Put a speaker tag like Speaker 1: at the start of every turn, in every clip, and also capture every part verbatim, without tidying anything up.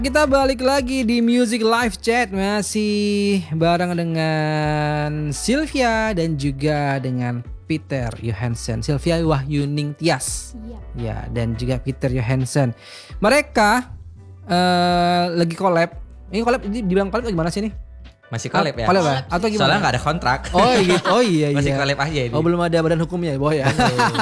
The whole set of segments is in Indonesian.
Speaker 1: Kita balik lagi di Music Live Chat, masih bareng dengan Sylvia dan juga dengan Peter Johansson. Sylvia Wahyuning Tias.
Speaker 2: Iya.
Speaker 1: Ya, dan juga Peter Johansson. Mereka uh, lagi collab. Ini collab, ini dibilang collab gimana sih nih?
Speaker 3: Masih collab ya?
Speaker 1: Collab ya? Atau gimana?
Speaker 3: Soalnya gak ada kontrak.
Speaker 1: Oh gitu. Oh iya iya.
Speaker 3: Masih collab aja ini.
Speaker 1: Oh belum ada badan hukumnya ya, boy ya.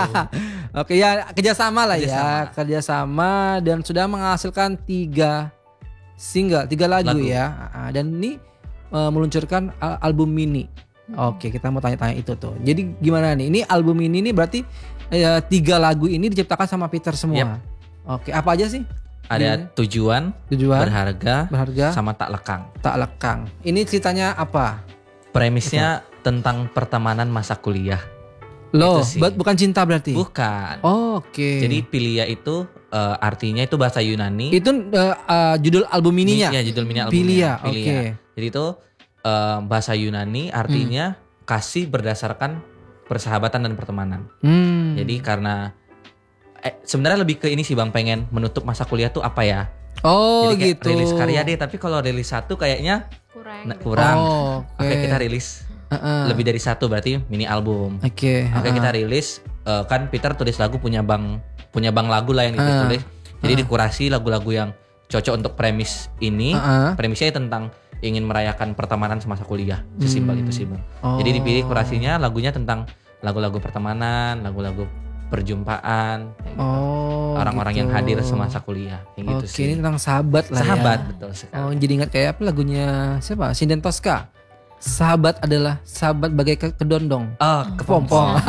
Speaker 1: Oke ya, kerjasama lah
Speaker 3: Kerjasama.
Speaker 1: ya, kerjasama dan sudah menghasilkan tiga single, tiga lagu,
Speaker 3: Lagu.
Speaker 1: ya. Ah, dan ini uh, meluncurkan al- album mini. Oke, kita mau tanya-tanya itu tuh. Jadi gimana nih? Ini album ini nih berarti eh, tiga lagu ini diciptakan sama Peter semua.
Speaker 3: Yep.
Speaker 1: Oke, apa aja sih?
Speaker 3: Ada
Speaker 1: Ini
Speaker 3: tujuan,
Speaker 1: tujuan,
Speaker 3: berharga,
Speaker 1: berharga,
Speaker 3: sama tak lekang.
Speaker 1: tak lekang. Ini ceritanya apa?
Speaker 3: Premisnya tentang pertemanan masa kuliah.
Speaker 1: Loh,
Speaker 3: Itu sih.
Speaker 1: bu- bukan cinta berarti?
Speaker 3: Bukan.
Speaker 1: Oh, oke.
Speaker 3: Jadi Pilia itu eh, artinya itu bahasa Yunani.
Speaker 1: itu uh, uh, judul album mininya.
Speaker 3: Ya, judul mini albumnya.
Speaker 1: Pilia, oke.
Speaker 3: Jadi itu eh, bahasa Yunani artinya kasih berdasarkan persahabatan dan pertemanan.
Speaker 1: Hmm.
Speaker 3: Jadi karena eh, sebenarnya lebih ke ini sih Bang, pengen menutup masa kuliah tuh apa ya?
Speaker 1: Oh
Speaker 3: Jadi kayak
Speaker 1: gitu.
Speaker 3: rilis karya deh, tapi kalau rilis satu kayaknya
Speaker 2: Kurang.
Speaker 3: nah, kurang.
Speaker 1: Oh, oke.
Speaker 3: Oke, kita rilis
Speaker 1: Uh-uh.
Speaker 3: lebih dari satu berarti mini album.
Speaker 1: Oke.
Speaker 3: Oke,
Speaker 1: uh-uh.
Speaker 3: kita rilis eh, kan Peter tulis lagu punya bang punya bang lagu lah yang ditulis. Jadi dikurasi lagu-lagu yang cocok untuk premis ini.
Speaker 1: Uh-uh.
Speaker 3: Premisnya tentang ingin merayakan pertemanan semasa kuliah. Sesimpel
Speaker 1: Hmm.
Speaker 3: itu sih, Bang.
Speaker 1: Oh.
Speaker 3: Jadi dipilih kurasinya lagunya tentang lagu-lagu pertemanan, lagu-lagu perjumpaan, kayak gitu.
Speaker 1: Oh.
Speaker 3: Orang-orang
Speaker 1: gitu.
Speaker 3: yang hadir semasa kuliah, kayak gitu
Speaker 1: Oke,
Speaker 3: sih.
Speaker 1: ini tentang sahabat lah
Speaker 3: Sahabat,
Speaker 1: ya.
Speaker 3: betul sekali.
Speaker 1: Oh, jadi ingat kayak apa lagunya siapa? Sinden Tosca. Sahabat adalah sahabat bagai ke- kedondong.
Speaker 3: Oh,
Speaker 1: Kepompong.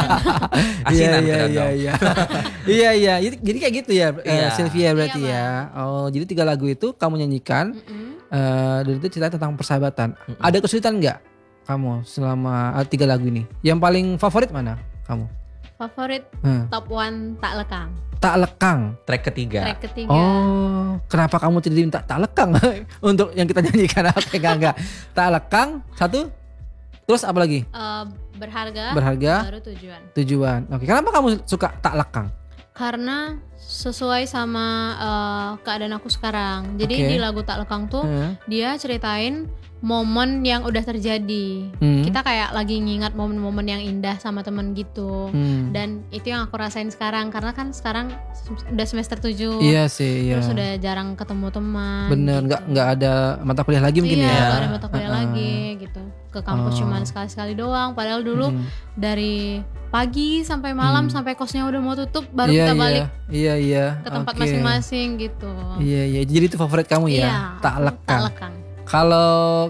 Speaker 3: Asinan
Speaker 1: Iya, iya,
Speaker 3: kedondong.
Speaker 1: iya, iya. Iya, iya. Jadi, jadi kayak gitu ya, eh,
Speaker 3: Iya.
Speaker 1: Sylvia berarti
Speaker 2: Iya,
Speaker 1: ya. Oh, jadi tiga lagu itu kamu nyanyikan.
Speaker 2: Mm-mm.
Speaker 1: eh dan itu cerita tentang persahabatan.
Speaker 3: Mm-mm.
Speaker 1: Ada kesulitan nggak kamu selama eh, tiga lagu ini? Yang paling favorit mana kamu?
Speaker 2: Favorit
Speaker 1: Hmm.
Speaker 2: top one tak lekang.
Speaker 1: Tak lekang.
Speaker 3: Track ketiga.
Speaker 2: Track ketiga.
Speaker 1: Oh, kenapa kamu tidak diminta tak lekang untuk yang kita nyanyikan? Oke, enggak enggak. Tak lekang satu. Terus apa lagi?
Speaker 2: Eh, berharga.
Speaker 1: Berharga.
Speaker 2: Baru tujuan.
Speaker 1: Tujuan. Oke, kenapa kamu suka tak lekang?
Speaker 2: Karena sesuai sama eh, keadaan aku sekarang. Jadi
Speaker 1: Oke.
Speaker 2: di lagu tak lekang tuh
Speaker 1: Hmm.
Speaker 2: dia ceritain momen yang udah terjadi.
Speaker 1: Hmm.
Speaker 2: Kita kayak lagi ngingat momen-momen yang indah sama temen gitu.
Speaker 1: Hmm.
Speaker 2: Dan itu yang aku rasain sekarang karena kan sekarang se- udah semester tujuh.
Speaker 1: Iya sih, iya.
Speaker 2: Terus udah jarang ketemu teman.
Speaker 1: Bener,
Speaker 2: gitu.
Speaker 1: nggak nggak ada mata kuliah lagi mungkin
Speaker 2: iya,
Speaker 1: ya.
Speaker 2: nggak ada mata kuliah
Speaker 1: Uh-uh.
Speaker 2: lagi gitu. Ke kampus
Speaker 1: Oh.
Speaker 2: cuman sekali-sekali doang. Padahal dulu
Speaker 1: Hmm.
Speaker 2: dari pagi sampai malam
Speaker 1: Hmm.
Speaker 2: sampai kosnya udah mau tutup baru
Speaker 1: Iya,
Speaker 2: kita
Speaker 1: iya.
Speaker 2: balik
Speaker 1: Iya, iya.
Speaker 2: ke tempat
Speaker 1: Oke.
Speaker 2: masing-masing gitu.
Speaker 1: Iya, iya. Jadi itu favorit kamu ya?
Speaker 2: Iya,
Speaker 1: Tak
Speaker 2: tak
Speaker 1: lekang.
Speaker 2: lekang.
Speaker 1: Kalau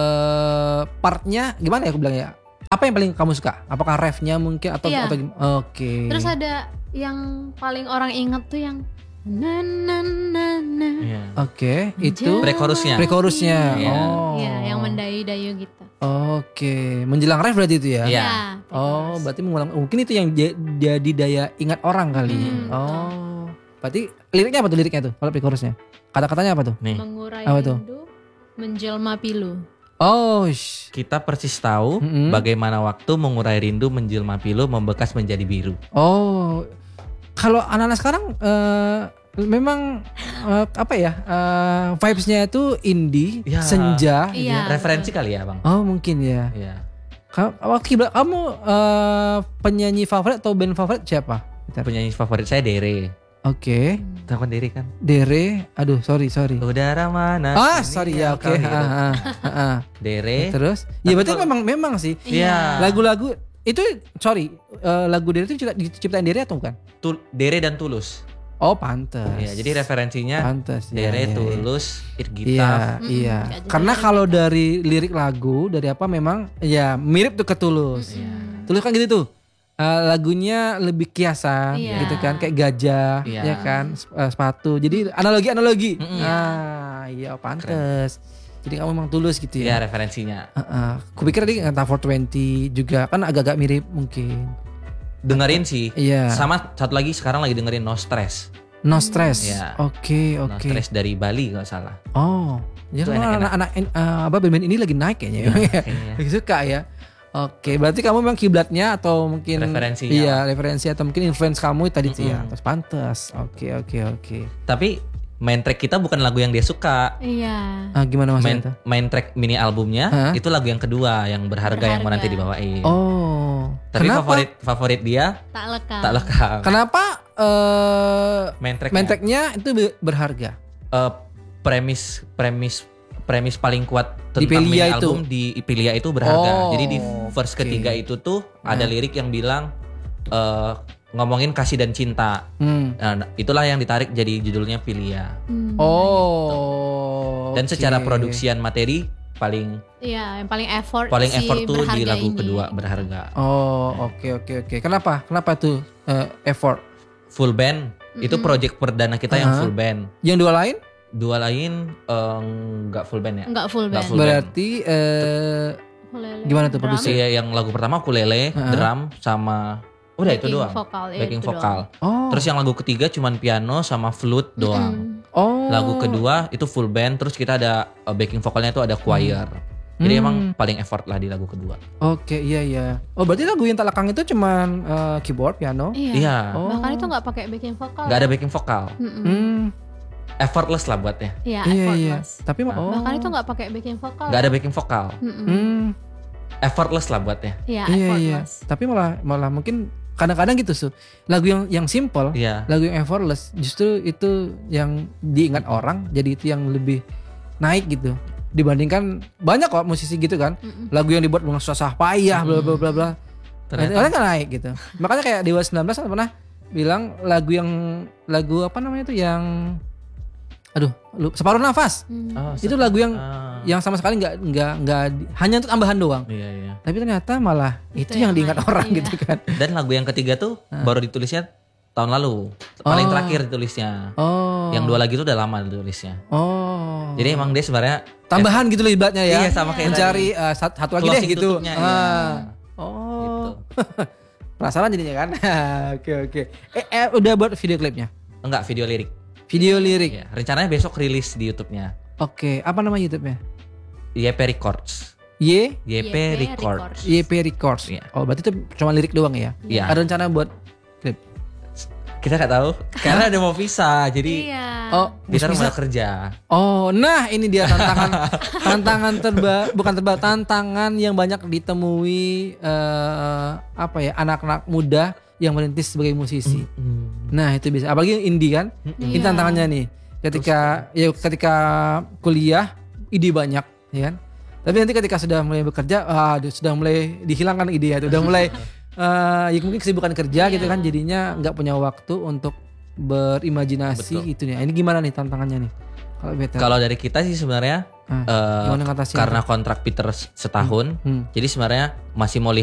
Speaker 1: eh, partnya gimana ya aku bilang ya? Apa yang paling kamu suka? Apakah refnya mungkin atau
Speaker 2: Iya.
Speaker 1: atau gim- Oke.
Speaker 2: Terus ada yang paling orang inget tuh yang na na na na.
Speaker 3: Iya.
Speaker 1: Oke, itu
Speaker 3: Pre-chorusnya.
Speaker 1: pre-chorusnya.
Speaker 3: Iya.
Speaker 1: Oh.
Speaker 2: Iya, yang mendayu-dayu gitu.
Speaker 1: Oke, menjelang ref berarti itu ya?
Speaker 3: Iya.
Speaker 1: Oh, berarti mengulang mungkin itu yang ja- jadi daya ingat orang kali.
Speaker 2: Hmm,
Speaker 1: Oh. Berarti liriknya apa tuh liriknya tuh? Kalau pre-chorusnya. Kata-katanya apa tuh?
Speaker 3: Nih,
Speaker 2: Mengurai
Speaker 1: Apa tuh?
Speaker 2: rindu, menjelma pilu.
Speaker 1: Oh, sh-
Speaker 3: kita persis tahu
Speaker 1: Mm-mm.
Speaker 3: bagaimana waktu mengurai rindu menjelma pilu membekas menjadi biru.
Speaker 1: Oh, kalau anak-anak sekarang eh, memang eh, apa ya eh, vibes-nya itu indie,
Speaker 3: Ya.
Speaker 1: senja.
Speaker 2: Iya.
Speaker 3: Referensi kali ya, Bang?
Speaker 1: Oh mungkin ya.
Speaker 3: Iya.
Speaker 1: Kamu, oh, kiblat- kamu eh, penyanyi favorit atau band favorit siapa? Bentar.
Speaker 3: Penyanyi favorit saya Dere.
Speaker 1: Oke,
Speaker 3: Tahu kan Dere kan?
Speaker 1: Dere. Aduh, sorry sorry.
Speaker 3: Udara mana?
Speaker 1: Ah,
Speaker 3: ini
Speaker 1: sorry
Speaker 3: yang
Speaker 1: ya. Oke.
Speaker 3: kau hirup.
Speaker 1: ah, ah, ah, ah.
Speaker 3: Dere.
Speaker 1: Terus, ya
Speaker 3: Tapi
Speaker 1: berarti
Speaker 3: kalau-
Speaker 1: memang memang sih.
Speaker 3: Iya.
Speaker 1: Lagu-lagu itu sorry, eh, lagu Dere itu cipta- diciptain Dere atau bukan?
Speaker 3: Tul- Dere dan Tulus.
Speaker 1: Oh, pantes.
Speaker 3: Iya, jadi referensinya
Speaker 1: pantes. Iya,
Speaker 3: Dere,
Speaker 1: iya, iya.
Speaker 3: Tulus, It
Speaker 1: Iya,
Speaker 3: Gitaf.
Speaker 2: Mm-mm,
Speaker 1: iya.
Speaker 2: nggak jelas
Speaker 1: Karena
Speaker 2: liriknya.
Speaker 1: kalau dari lirik lagu, dari apa memang ya mirip tuh ke Tulus.
Speaker 3: Iya.
Speaker 1: Tulus kan gitu tuh. Eh, lagunya lebih kiasan
Speaker 2: Iya.
Speaker 1: gitu kan, kayak gajah,
Speaker 3: Iya.
Speaker 1: ya kan, sep- eh, sepatu. Jadi analogi-analogi.
Speaker 3: Mm-mm.
Speaker 1: Ah, iya pantes. Jadi kamu memang Tulus gitu
Speaker 3: Iya,
Speaker 1: ya.
Speaker 3: referensinya.
Speaker 1: Heeh. Kupikir tadi kata empat dua puluh juga kan agak-agak mirip mungkin.
Speaker 3: Dengerin sih.
Speaker 1: Iya.
Speaker 3: Sama satu lagi sekarang lagi dengerin No Stress.
Speaker 1: No stress.
Speaker 3: Iya.
Speaker 1: Oke,
Speaker 3: No
Speaker 1: oke.
Speaker 3: Stress dari Bali kalau salah.
Speaker 1: Oh. Ya
Speaker 3: Itu
Speaker 1: memang
Speaker 3: enak-enak.
Speaker 1: anak-anak eh, apa band-band ini lagi naik kayaknya.
Speaker 3: Iya,
Speaker 1: ya.
Speaker 3: kayaknya.
Speaker 1: Lagi suka ya. Oke, berarti kamu memang kiblatnya atau mungkin
Speaker 3: Referensinya
Speaker 1: Iya,
Speaker 3: lah.
Speaker 1: referensi atau mungkin influence kamu tadi tuh ya.
Speaker 3: Mm-mm.
Speaker 1: Terus pantas. Oke, oke, oke.
Speaker 3: Tapi main track kita bukan lagu yang dia suka.
Speaker 2: Iya.
Speaker 1: Ah, gimana
Speaker 3: Main,
Speaker 1: maksudnya itu?
Speaker 3: main track mini albumnya
Speaker 1: Hah?
Speaker 3: itu lagu yang kedua yang berharga, yang mau
Speaker 2: Berharga.
Speaker 3: nanti dibawain.
Speaker 1: Oh.
Speaker 3: Tapi
Speaker 1: kenapa?
Speaker 3: favorit favorit dia
Speaker 2: Tak lekang.
Speaker 3: tak lekang.
Speaker 1: Kenapa eh
Speaker 3: Main tracknya.
Speaker 1: main tracknya itu be- berharga?
Speaker 3: Eh, premis premis premis paling kuat
Speaker 1: Di
Speaker 3: tentang mini
Speaker 1: Pilia itu?
Speaker 3: album di Pilia itu berharga.
Speaker 1: Oh,
Speaker 3: Jadi di verse
Speaker 1: oke.
Speaker 3: ketiga itu tuh ada
Speaker 1: Hmm.
Speaker 3: lirik yang bilang eh, ngomongin kasih dan cinta.
Speaker 1: Hmm.
Speaker 3: Nah, itulah yang ditarik jadi judulnya Pilia.
Speaker 2: Hmm.
Speaker 1: Oh.
Speaker 3: Dan
Speaker 1: oke.
Speaker 3: secara produksian materi paling
Speaker 2: Iya, yang paling effort
Speaker 3: paling
Speaker 2: si
Speaker 3: effort tuh di
Speaker 2: Berharga
Speaker 3: lagu
Speaker 2: ini.
Speaker 3: kedua berharga.
Speaker 1: Oh, oke oke oke. Kenapa? Kenapa tuh eh, effort?
Speaker 3: Full band itu
Speaker 2: Mm-mm.
Speaker 3: project perdana kita yang
Speaker 1: Aha.
Speaker 3: full band.
Speaker 1: Yang dua lain
Speaker 3: Dua lain eh, nggak full band ya.
Speaker 2: Enggak full
Speaker 3: Nggak
Speaker 2: band.
Speaker 3: full band.
Speaker 1: berarti eh
Speaker 2: Ukulele,
Speaker 1: Gimana tuh
Speaker 2: drum,
Speaker 1: produksi?
Speaker 3: Iya, yang lagu pertama ukulele,
Speaker 1: Aha.
Speaker 3: drum sama udah itu
Speaker 2: backing
Speaker 3: doang.
Speaker 2: Vokal, ya,
Speaker 3: Backing
Speaker 2: itu
Speaker 3: vokal.
Speaker 1: oh.
Speaker 3: Terus yang lagu ketiga cuman piano sama flute doang.
Speaker 2: Mm-mm.
Speaker 1: oh.
Speaker 3: Lagu kedua itu full band, terus kita ada uh, backing vokalnya itu ada choir. Jadi
Speaker 1: Hmm.
Speaker 3: emang paling effort lah di lagu kedua.
Speaker 1: Oke, iya iya. Oh, berarti lagu yang tak lekang itu cuman eh, keyboard, piano.
Speaker 2: Iya.
Speaker 3: Iya,
Speaker 1: Oh.
Speaker 2: Bahkan itu nggak pakai backing vokal.
Speaker 3: nggak ada backing vokal,
Speaker 2: Mm-mm.
Speaker 1: Hmm.
Speaker 3: effortless lah buatnya.
Speaker 2: Iya,
Speaker 1: Iya iya.
Speaker 2: effortless.
Speaker 1: Tapi
Speaker 3: Nah.
Speaker 1: oh.
Speaker 2: Bahkan itu nggak pakai backing vokal.
Speaker 3: Nggak ada backing vokal,
Speaker 2: Mm-mm.
Speaker 1: Hmm.
Speaker 3: effortless lah buatnya.
Speaker 2: Iya,
Speaker 1: Iya iya.
Speaker 2: effortless.
Speaker 1: Tapi malah malah mungkin kadang-kadang gitu su. Lagu yang yang simple,
Speaker 3: Iya,
Speaker 1: lagu yang effortless justru itu yang diingat orang, jadi itu yang lebih naik gitu. Dibandingkan banyak kok musisi gitu kan.
Speaker 2: Mm-mm.
Speaker 1: Lagu yang dibuat dengan susah payah bla bla bla bla.
Speaker 3: ternyata
Speaker 1: Ternyata kan naik gitu. Makanya kayak Dewa sembilan belas kan pernah bilang lagu yang lagu apa namanya itu yang aduh, lu, separuh nafas.
Speaker 2: Hmm.
Speaker 3: Oh,
Speaker 1: Itu lagu yang
Speaker 3: ah.
Speaker 1: yang sama sekali nggak nggak nggak di- hanya untuk tambahan doang.
Speaker 3: Iya iya.
Speaker 1: Tapi ternyata malah itu,
Speaker 2: Itu
Speaker 1: yang
Speaker 2: yang
Speaker 1: diingat
Speaker 2: naik,
Speaker 1: orang
Speaker 2: iya.
Speaker 1: gitu kan.
Speaker 3: Dan lagu yang ketiga tuh
Speaker 1: Ah.
Speaker 3: baru ditulisnya tahun lalu, paling
Speaker 1: Oh.
Speaker 3: terakhir ditulisnya.
Speaker 1: Oh.
Speaker 3: Yang dua lagi tuh udah lama ditulisnya.
Speaker 1: Oh.
Speaker 3: Jadi emang dia sebenarnya
Speaker 1: tambahan gitu loh ibaratnya ya.
Speaker 3: Iya, sama kayak
Speaker 1: mencari eh, sat- satu lagi deh
Speaker 3: closing
Speaker 1: gitu.
Speaker 3: tutupnya,
Speaker 1: Ah.
Speaker 3: iya.
Speaker 1: Oh.
Speaker 3: Gitu.
Speaker 1: Penasaran jadinya kan? Oke oke. Eh, eh, udah buat video klipnya?
Speaker 3: Enggak, video lirik.
Speaker 1: Video lirik.
Speaker 3: Iya, rencananya besok rilis di YouTube-nya.
Speaker 1: Oke, apa nama YouTube-nya?
Speaker 3: Y P Records.
Speaker 1: Y
Speaker 3: Y P
Speaker 2: Y P
Speaker 3: Records.
Speaker 1: Y P Records.
Speaker 3: Iya.
Speaker 1: Oh, berarti itu cuma lirik doang ya?
Speaker 3: Iya.
Speaker 1: Ada rencana buat klip?
Speaker 3: Kita nggak tahu karena ada mau visa, jadi
Speaker 2: Iya.
Speaker 1: Oh,
Speaker 3: kita
Speaker 1: bisa.
Speaker 3: mau kerja.
Speaker 1: Oh, nah ini dia tantangan tantangan terba bukan terba tantangan yang banyak ditemui eh, apa ya anak-anak muda yang merintis sebagai musisi. Nah, itu bisa. Apalagi indie kan? Ini
Speaker 2: Iya.
Speaker 1: tantangannya nih. Ketika ya ketika kuliah ide banyak, ya kan? Tapi nanti ketika sudah mulai bekerja, ah, sudah mulai dihilangkan ide ya, sudah mulai eh, ya mungkin kesibukan kerja gitu
Speaker 2: Iya.
Speaker 1: kan, jadinya nggak punya waktu untuk berimajinasi
Speaker 3: Betul.
Speaker 1: gitu nih. Ini gimana nih tantangannya nih? Kalau better.
Speaker 3: Kalau dari kita sih sebenarnya
Speaker 1: Ah,
Speaker 3: eh,
Speaker 1: gimana ngatasinnya?
Speaker 3: karena kontrak Peter setahun,
Speaker 1: Hmm.
Speaker 3: jadi sebenarnya masih mau